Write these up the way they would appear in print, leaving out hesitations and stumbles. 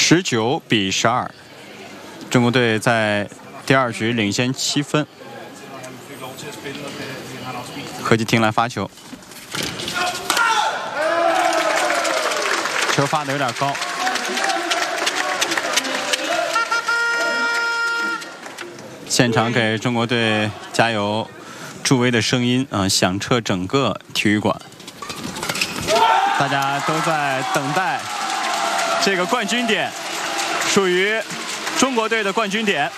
19比12，中国队在第2局领先7分。何继廷来发球，球发的有点高。现场给中国队加油助威的声音响彻整个体育馆，大家都在等待这个冠军点，属于中国队的冠军点。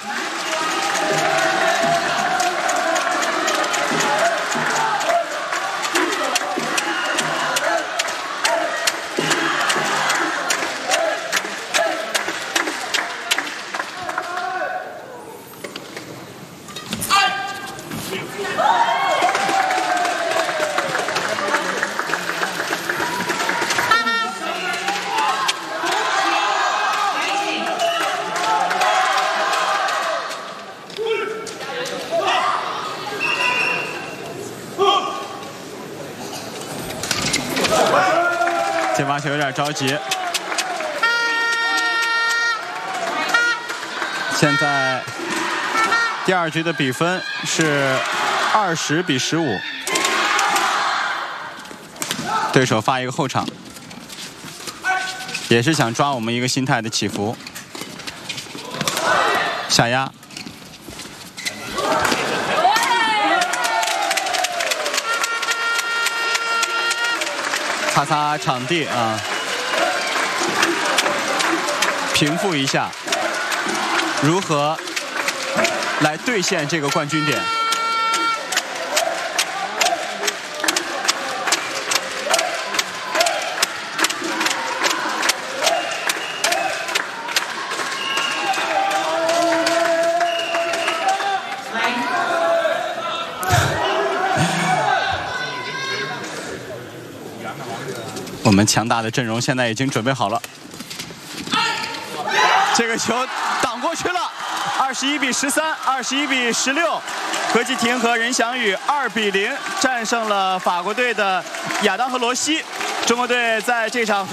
这发球有点着急，现在第2局的比分是20比15，对手发一个后场，也是想抓我们一个心态的起伏，下压。擦擦场地平复一下，如何来兑现这个冠军点？我们强大的阵容现在已经准备好了，这个球挡过去了，21比13， 21比16，何继廷和任翔宇2比0战胜了法国队的亚当和罗西。中国队在这场